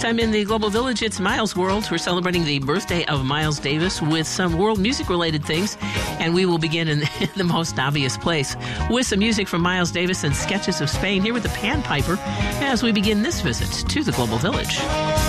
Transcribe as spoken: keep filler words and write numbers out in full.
time in the Global Village, it's Miles World. We're celebrating the birthday of Miles Davis with some world music-related things, and we will begin in the most obvious place with some music from Miles Davis and Sketches of Spain here with the Pan Piper as we begin this visit to the Global Village.